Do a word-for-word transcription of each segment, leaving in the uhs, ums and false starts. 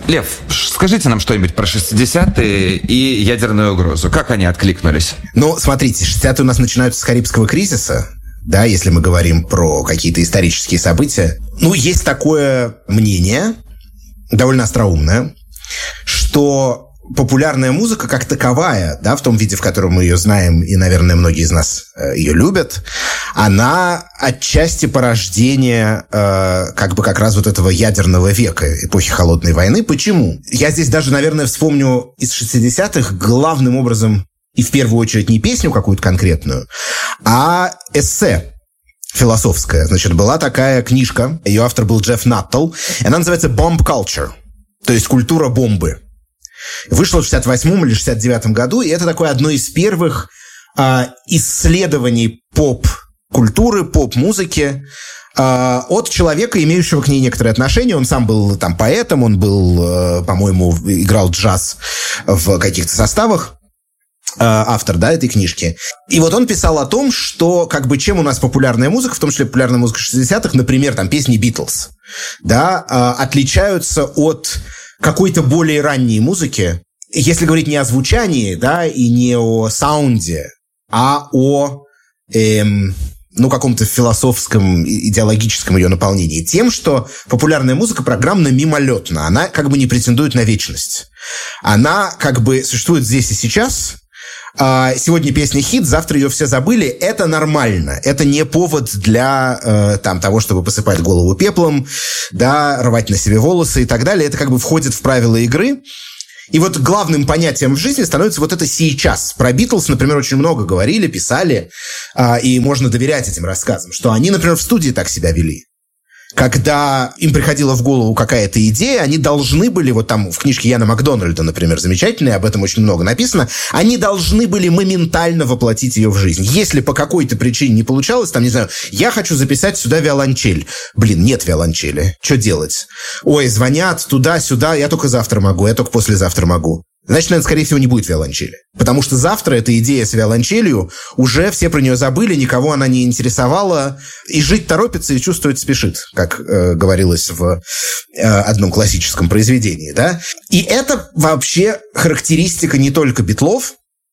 Лев, скажите нам что-нибудь про шестидесятые и ядерную угрозу. Как они откликнулись? Ну, смотрите, шестидесятые у нас начинаются с Карибского кризиса, да, если мы говорим про какие-то исторические события. Ну, есть такое мнение, довольно остроумное, что популярная музыка как таковая, да, в том виде, в котором мы ее знаем, и, наверное, многие из нас э, ее любят, она отчасти порождение э, как бы как раз вот этого ядерного века, эпохи Холодной войны. Почему? Я здесь даже, наверное, вспомню из шестидесятых главным образом и в первую очередь не песню какую-то конкретную, а эссе философское. Значит, была такая книжка, ее автор был Джефф Наттл, и она называется «Bomb Culture», то есть «Культура бомбы». Вышла в шестьдесят восьмом или шестьдесят девятом году, и это такое одно из первых э, исследований поп-культуры, поп-музыки э, от человека, имеющего к ней некоторые отношения. Он сам был там поэтом, он был, э, по-моему, играл джаз в каких-то составах. Автор, да, этой книжки. И вот он писал о том, что как бы чем у нас популярная музыка, в том числе популярная музыка шестидесятых, например, там песни Битлз, да, отличаются от какой-то более ранней музыки, если говорить не о звучании, да, и не о саунде, а о эм, ну, каком-то философском, идеологическом ее наполнении. Тем, что популярная музыка программно мимолетна. Она как бы не претендует на вечность. Она как бы существует здесь и сейчас. Сегодня песня хит, завтра ее все забыли. Это нормально. Это не повод для э, там, того, чтобы посыпать голову пеплом, да, рвать на себе волосы и так далее. Это как бы входит в правила игры. И вот главным понятием в жизни становится вот это сейчас. Про Битлз, например, очень много говорили, писали, э, и можно доверять этим рассказам, что они, например, в студии так себя вели. Когда им приходила в голову какая-то идея, они должны были, вот там в книжке Яна Макдональда, например, замечательной, об этом очень много написано, они должны были моментально воплотить ее в жизнь. Если по какой-то причине не получалось, там, не знаю, я хочу записать сюда виолончель. Блин, нет виолончели. Что делать? Ой, звонят туда-сюда, я только завтра могу, я только послезавтра могу. Значит, наверное, скорее всего, не будет виолончели. Потому что завтра эта идея с виолончелью, уже все про нее забыли, никого она не интересовала, и жить торопится и чувствовать спешит, как э, говорилось в э, одном классическом произведении, да? И это вообще характеристика не только Битлов,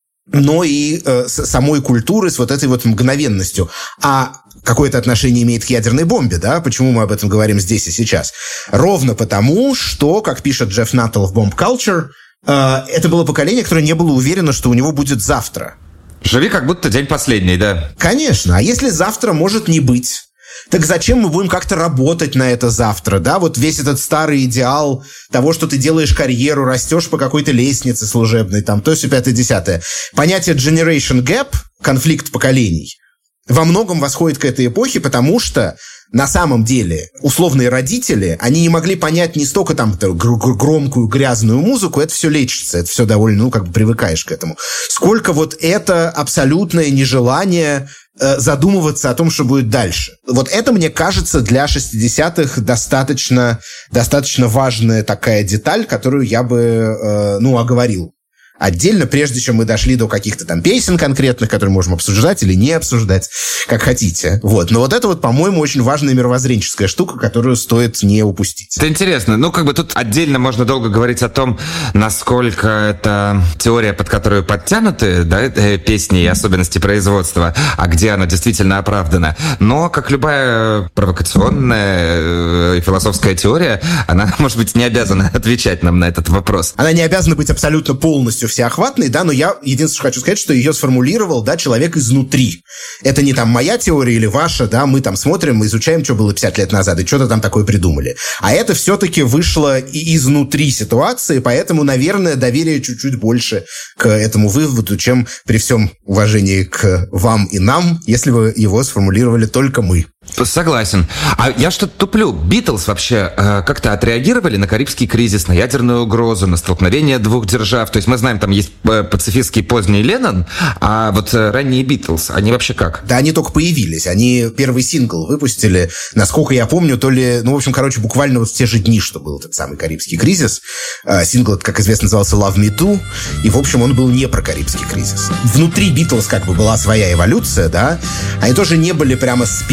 но и э, самой культуры с вот этой вот мгновенностью. А какое-то отношение имеет к ядерной бомбе, да? Почему мы об этом говорим здесь и сейчас? Ровно потому, что, как пишет Джефф Наттл в Bomb Culture, это было поколение, которое не было уверено, что у него будет завтра. Живи, как будто день последний, да? Конечно. А если завтра может не быть, так зачем мы будем как-то работать на это завтра, да? Вот весь этот старый идеал того, что ты делаешь карьеру, растешь по какой-то лестнице служебной, там, то есть пятое-десятое. Понятие generation gap, конфликт поколений, во многом восходит к этой эпохе, потому что на самом деле условные родители, они не могли понять не столько там громкую, грязную музыку, это все лечится, это все довольно, ну, как бы привыкаешь к этому, сколько вот это абсолютное нежелание э, задумываться о том, что будет дальше. Вот это, мне кажется, для шестидесятых достаточно, достаточно важная такая деталь, которую я бы, э, ну, оговорил отдельно, прежде чем мы дошли до каких-то там песен конкретных, которые можем обсуждать или не обсуждать, как хотите. Вот. Но вот это вот, по-моему, очень важная мировоззренческая штука, которую стоит не упустить. Это интересно. Ну, как бы тут отдельно можно долго говорить о том, насколько это теория, под которую подтянуты, да, песни и особенности производства, а где она действительно оправдана. Но, как любая провокационная философская теория, она, может быть, не обязана отвечать нам на этот вопрос. Она не обязана быть абсолютно полностью всеохватной, да, но я единственное, что хочу сказать, что ее сформулировал, да, человек изнутри. Это не там моя теория или ваша, да, мы там смотрим, мы изучаем, что было пятьдесят лет назад, и что-то там такое придумали. А это все-таки вышло и изнутри ситуации, поэтому, наверное, доверие чуть-чуть больше к этому выводу, чем при всем уважении к вам и нам, если бы его сформулировали только мы. Согласен. А я что-то туплю. Битлз вообще э, как-то отреагировали на Карибский кризис, на ядерную угрозу, на столкновение двух держав? То есть мы знаем, там есть пацифистский поздний Леннон, а вот э, ранние Битлз, они вообще как? Да, они только появились. Они первый сингл выпустили, насколько я помню, то ли, ну, в общем, короче, буквально вот в те же дни, что был этот самый Карибский кризис. Э, сингл, как известно, назывался Love Me Too, и, в общем, он был не про Карибский кризис. Внутри Битлз как бы была своя эволюция, да. Они тоже не были прямо с первого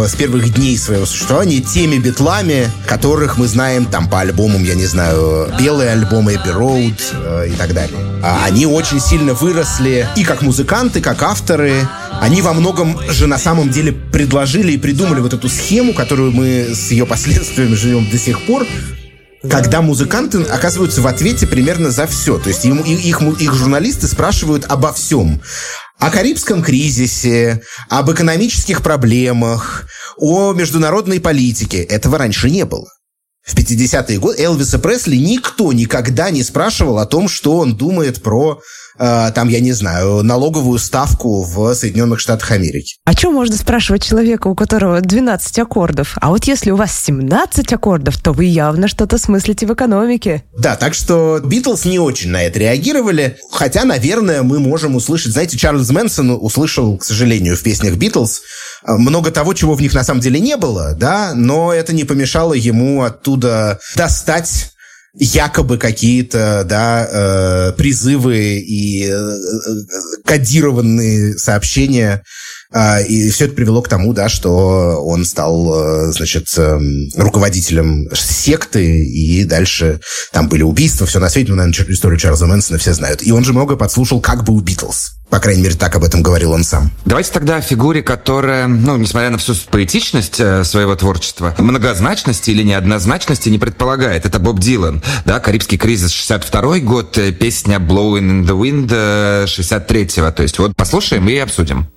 э, с первых дней своего существования теми битлами, которых мы знаем там по альбомам, я не знаю, белые альбомы Abbey Road э, и так далее. А они очень сильно выросли и как музыканты, как авторы. Они во многом же на самом деле предложили и придумали вот эту схему, которую мы с ее последствиями живем до сих пор, когда музыканты оказываются в ответе примерно за все. То есть им, их, их журналисты спрашивают обо всем. О Карибском кризисе, об экономических проблемах, о международной политике. Этого раньше не было. В пятидесятые годы Элвиса Пресли никто никогда не спрашивал о том, что он думает про, э, там, я не знаю, налоговую ставку в Соединенных Штатах Америки. О чем можно спрашивать человека, у которого двенадцать аккордов? А вот если у вас семнадцать аккордов, то вы явно что-то смыслите в экономике. Да, так что Битлз не очень на это реагировали. Хотя, наверное, мы можем услышать... Знаете, Чарльз Мэнсон услышал, к сожалению, в песнях Битлз много того, чего в них на самом деле не было, да, но это не помешало ему оттуда достать якобы какие-то, да, э, призывы и э, кодированные сообщения, э, и все это привело к тому, да, что он стал, э, значит, э, руководителем секты, и дальше там были убийства, все на свете, ну, наверное, историю Чарльза Мэнсона все знают. И он же много подслушал как бы у Битлз. По крайней мере, так об этом говорил он сам. Давайте тогда о фигуре, которая, ну, несмотря на всю поэтичность своего творчества, многозначности или неоднозначности не предполагает. Это Боб Дилан, да, «Карибский кризис» шестьдесят второй год, песня «Blowing in the Wind» шестьдесят третьего. То есть вот послушаем и обсудим.